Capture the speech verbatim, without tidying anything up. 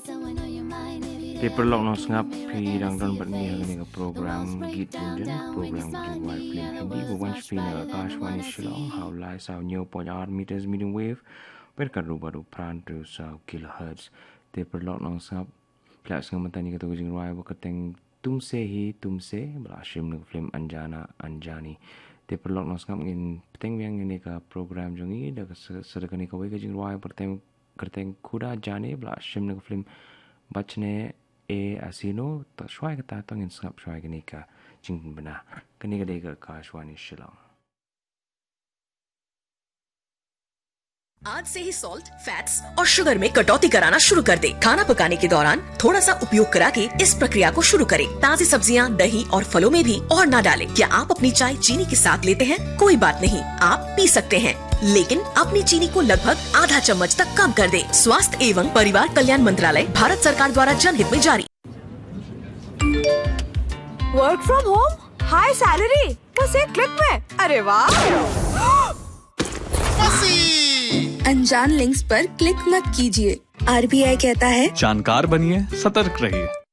Di perlok no sengap pi dang don bat ni hang ni ka program git bunjen program jiwai film hindi bukan spina Akashwani Shillong how lai sao nyo point eight meters medium wave berkaru baru pran tu sao kilohertz. Di perlok no sengap plak sengam tani ka tu jingwai bakateng tumse hi tumse belashim no film Anjana Anjani. Di perlok no sengap ngin peteng yang ini ka program jongi dak sedekani ka wei ka jingwai perteng kerteng kuda jane belashim no film bachne e asino tak shwai kata tangin sengap shwai gani ka jing bena kani ka dega Akashwani Shillong. आज से ही salt, fats और शुगर में कटौती कराना शुरू कर दे। खाना पकाने के दौरान थोड़ा सा उपयोग करा के इस प्रक्रिया को शुरू करें। ताजी सब्जियां, दही और फलों में भी और ना डालें। क्या आप अपनी चाय चीनी के साथ लेते हैं? कोई बात नहीं, आप पी सकते हैं, लेकिन अपनी चीनी को लगभग आधा चम्मच तक कम कर दे। स्वास्थ्य एवं परिवार कल्याण मंत्रालय, भारत सरकार द्वारा जनहित में जारी। Work from home, high salary, बस एक क्लिक में। अरे वाह! अनजान लिंक्स पर क्लिक मत कीजिए। आरबीआई कहता है जानकार बनिए, सतर्क रहिए।